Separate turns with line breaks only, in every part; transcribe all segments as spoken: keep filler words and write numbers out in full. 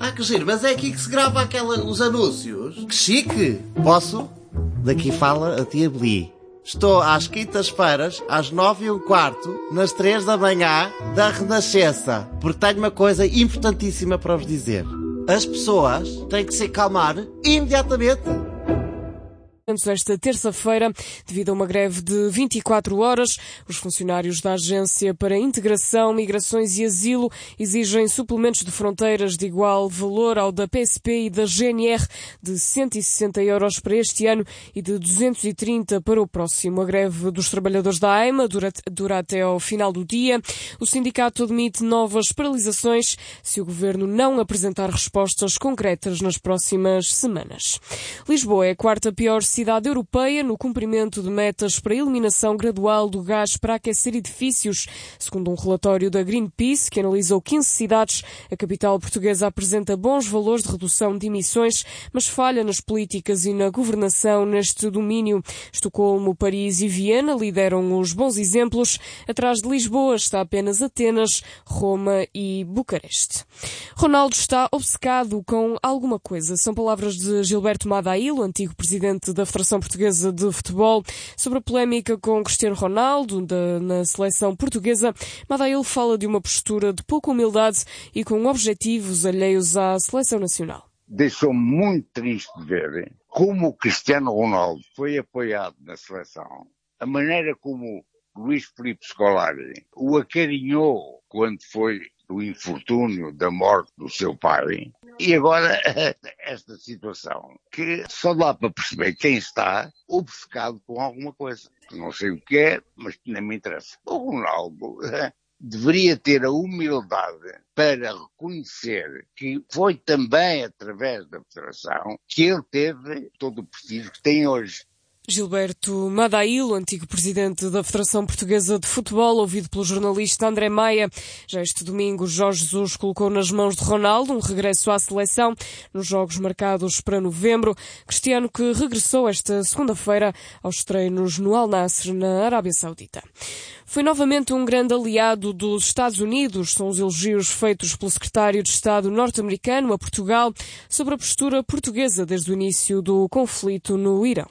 Ah, que giro, mas é aqui que se grava aquela, os anúncios. Que chique! Posso? Daqui fala a tia Beli. Estou às quintas-feiras, às nove e um quarto, nas três da manhã, da Renascença. Porque tenho uma coisa importantíssima para vos dizer. As pessoas têm que se acalmar imediatamente.
Esta terça-feira, devido a uma greve de vinte e quatro horas, os funcionários da Agência para Integração, Migrações e Asilo exigem suplementos de fronteiras de igual valor ao da P S P e da G N R de cento e sessenta euros para este ano e de duzentos e trinta para o próximo. A greve dos trabalhadores da A E M A dura, dura até ao final do dia. O sindicato admite novas paralisações se o governo não apresentar respostas concretas nas próximas semanas. Lisboa é a quarta pior cidade cidade europeia no cumprimento de metas para a eliminação gradual do gás para aquecer edifícios. Segundo um relatório da Greenpeace, que analisou quinze cidades, a capital portuguesa apresenta bons valores de redução de emissões, mas falha nas políticas e na governação neste domínio. Estocolmo, Paris e Viena lideram os bons exemplos. Atrás de Lisboa está apenas Atenas, Roma e Bucareste. Ronaldo está obcecado com alguma coisa. São palavras de Gilberto Madail, antigo presidente da Federação Portuguesa de Futebol, sobre a polémica com Cristiano Ronaldo da, na seleção portuguesa. Madail fala de uma postura de pouca humildade e com objetivos alheios à seleção nacional.
Deixou-me muito triste de ver como o Cristiano Ronaldo foi apoiado na seleção, a maneira como Luís Filipe Scolari o acarinhou quando foi do infortúnio da morte do seu pai. E agora, esta situação, que só dá para perceber quem está obcecado com alguma coisa. Não sei o que é, mas nem me interessa. O Ronaldo deveria ter a humildade para reconhecer que foi também através da Federação que ele teve todo o prestígio que tem hoje.
Gilberto Madail, antigo presidente da Federação Portuguesa de Futebol, ouvido pelo jornalista André Maia. Já este domingo, Jorge Jesus colocou nas mãos de Ronaldo um regresso à seleção nos jogos marcados para novembro. Cristiano, que regressou esta segunda-feira aos treinos no Al Nassr, na Arábia Saudita. Foi novamente um grande aliado dos Estados Unidos, são os elogios feitos pelo secretário de Estado norte-americano a Portugal sobre a postura portuguesa desde o início do conflito no Irão.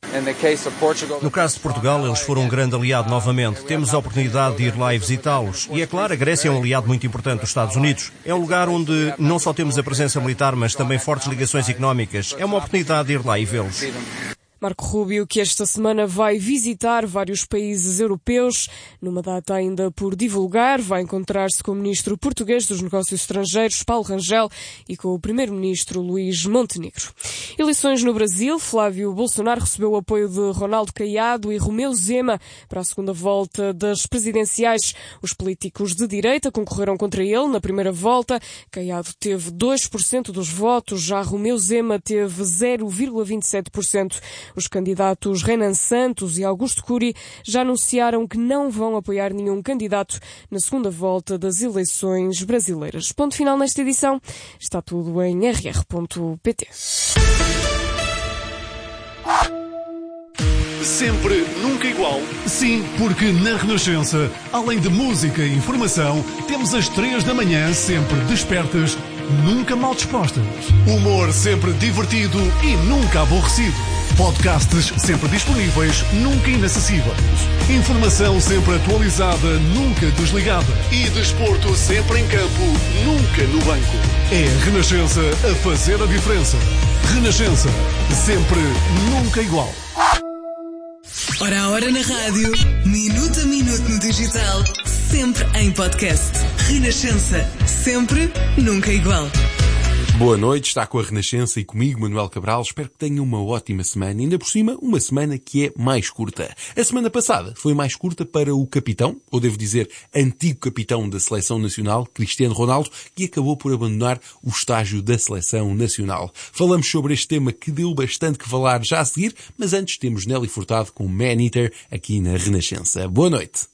No caso de Portugal, eles foram um grande aliado novamente. Temos a oportunidade de ir lá e visitá-los. E é claro, a Grécia é um aliado muito importante dos Estados Unidos. É um lugar onde não só temos a presença militar, mas também fortes ligações económicas. É uma oportunidade de ir lá e vê-los.
Marco Rubio, que esta semana vai visitar vários países europeus, numa data ainda por divulgar, vai encontrar-se com o ministro português dos Negócios Estrangeiros, Paulo Rangel, e com o primeiro-ministro Luís Montenegro. Eleições no Brasil. Flávio Bolsonaro recebeu o apoio de Ronaldo Caiado e Romeu Zema para a segunda volta das presidenciais. Os políticos de direita concorreram contra ele na primeira volta. Caiado teve dois por cento dos votos, já Romeu Zema teve zero vírgula vinte e sete por cento. Os candidatos Renan Santos e Augusto Cury já anunciaram que não vão apoiar nenhum candidato na segunda volta das eleições brasileiras. Ponto final nesta edição. Está tudo em r r ponto p t.
Sempre, nunca igual. Sim, porque na Renascença, além de música e informação, temos as três da manhã sempre despertas, nunca mal dispostas. Humor sempre divertido e nunca aborrecido. Podcasts sempre disponíveis, nunca inacessíveis. Informação sempre atualizada, nunca desligada. E desporto sempre em campo, nunca no banco. É a Renascença a fazer a diferença. Renascença, sempre, nunca igual.
Hora a hora na rádio, minuto a minuto no digital, sempre em podcast. Renascença, sempre, nunca igual.
Boa noite, está com a Renascença e comigo, Manuel Cabral. Espero que tenham uma ótima semana. Ainda por cima, uma semana que é mais curta. A semana passada foi mais curta para o capitão, ou devo dizer, antigo capitão da Seleção Nacional, Cristiano Ronaldo, que acabou por abandonar o estágio da Seleção Nacional. Falamos sobre este tema que deu bastante que falar já a seguir, mas antes temos Nelly Furtado com Man Eater aqui na Renascença. Boa noite.